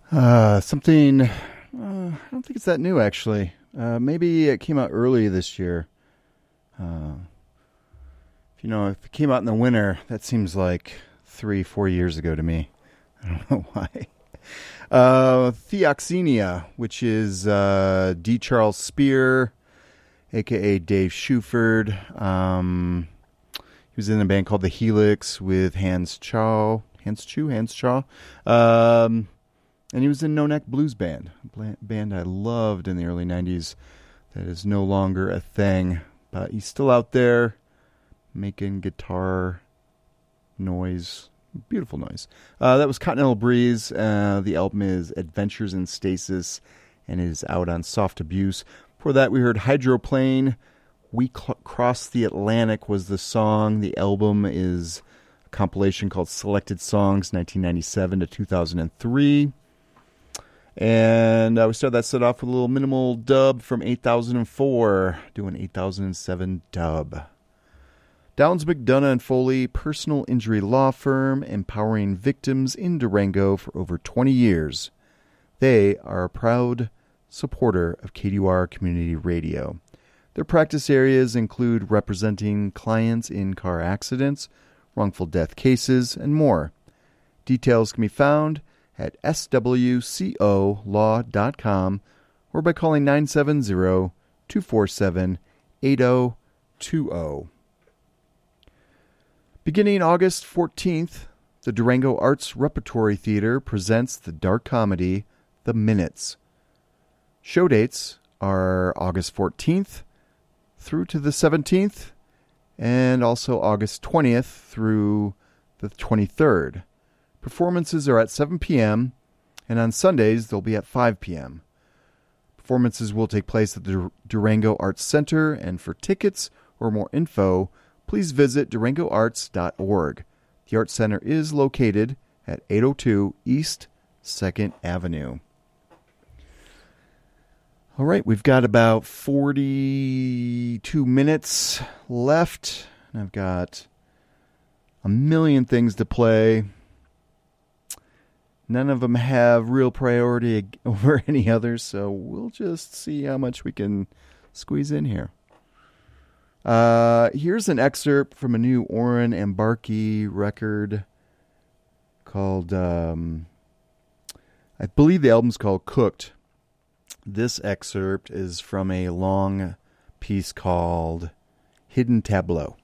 Something, I don't think it's that new, actually. Maybe it came out early this year. If it came out in the winter, that seems like 3-4 years ago to me. I don't know why. Theoxenia, which is D. Charles Spear, a.k.a. Dave Shuford. He was in a band called The Helix with Hans Chaw. And he was in No Neck Blues Band, a band I loved in the early 90s that is no longer a thing. But he's still out there making guitar noise, beautiful noise. That was Continental Breeze. The album is Adventures in Stasis, and it is out on Soft Abuse. Before that, we heard Hydroplane. We Cross the Atlantic was the song. The album is a compilation called Selected Songs, 1997 to 2003. And we started that set off with a little minimal dub from 8004, doing 8007 dub. Downs McDonough and Foley, personal injury law firm, empowering victims in Durango for over 20 years. They are a proud supporter of KDUR Community Radio. Their practice areas include representing clients in car accidents, wrongful death cases, and more. Details can be found at swcolaw.com or by calling 970-247-8020. Beginning August 14th, the Durango Arts Repertory Theater presents the dark comedy The Minutes. Show dates are August 14th through to the 17th, and also August 20th through the 23rd. Performances are at 7 p.m., and on Sundays they'll be at 5 p.m. Performances will take place at the Durango Arts Center, and for tickets or more info, please visit durangoarts.org. The Arts Center is located at 802 East 2nd Avenue. All right, we've got about 42 minutes left, and I've got a million things to play. None of them have real priority over any others, so we'll just see how much we can squeeze in here. Here's an excerpt from a new Oren Ambarki record called, I believe the album's called Cooked. This excerpt is from a long piece called Hidden Tableau.